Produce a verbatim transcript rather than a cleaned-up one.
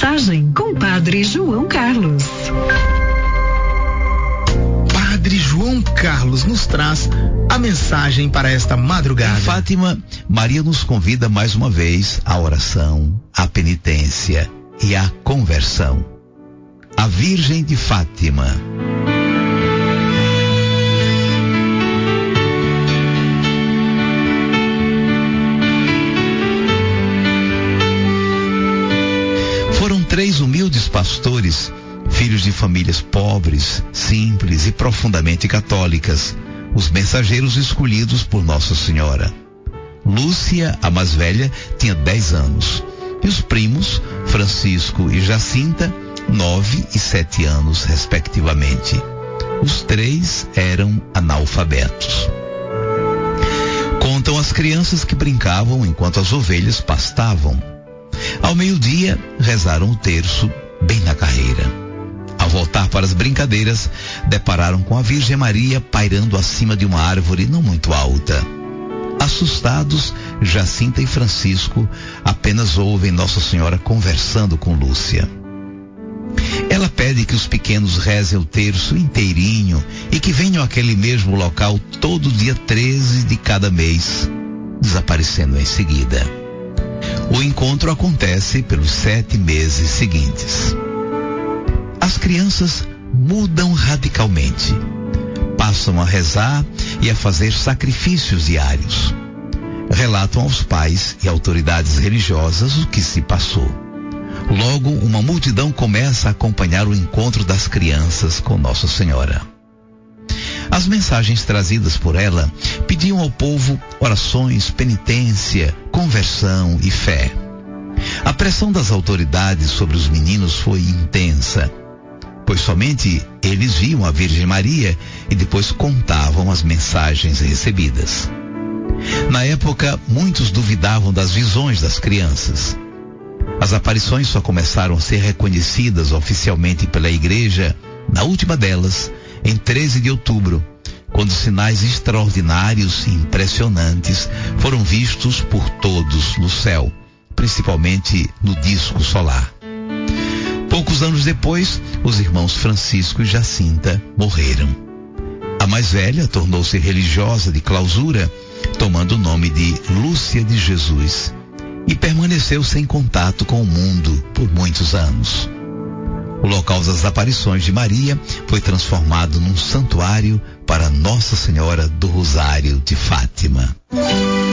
mensagem com Padre João Carlos. Padre João Carlos nos traz a mensagem para esta madrugada. Em Fátima, Maria nos convida mais uma vez à oração, à penitência e à conversão. A Virgem de Fátima. Foram três humildes pastores, filhos de famílias pobres, simples e profundamente católicas, os mensageiros escolhidos por Nossa Senhora. Lúcia, a mais velha, tinha dez anos, e os primos, Francisco e Jacinta, nove e sete anos, respectivamente. Os três eram analfabetos. Contam as crianças que brincavam enquanto as ovelhas pastavam. Ao meio-dia, rezaram o terço bem na carreira. Ao voltar para as brincadeiras, depararam com a Virgem Maria pairando acima de uma árvore não muito alta. Assustados, Jacinta e Francisco apenas ouvem Nossa Senhora conversando com Lúcia. Ela pede que os pequenos rezem o terço inteirinho e que venham àquele mesmo local todo dia treze de cada mês, desaparecendo em seguida. O encontro acontece pelos sete meses seguintes. As crianças mudam radicalmente. Passam a rezar e a fazer sacrifícios diários. Relatam aos pais e autoridades religiosas o que se passou. Logo, uma multidão começa a acompanhar o encontro das crianças com Nossa Senhora. As mensagens trazidas por ela pediam ao povo orações, penitência, conversão e fé. A pressão das autoridades sobre os meninos foi intensa, pois somente eles viam a Virgem Maria e depois contavam as mensagens recebidas. Na época, muitos duvidavam das visões das crianças. As aparições só começaram a ser reconhecidas oficialmente pela Igreja, na última delas, em treze de outubro, quando sinais extraordinários e impressionantes foram vistos por todos no céu, principalmente no disco solar. Poucos anos depois, os irmãos Francisco e Jacinta morreram. A mais velha tornou-se religiosa de clausura, tomando o nome de Lúcia de Jesus, e permaneceu sem contato com o mundo por muitos anos. O local das aparições de Maria foi transformado num santuário para Nossa Senhora do Rosário de Fátima.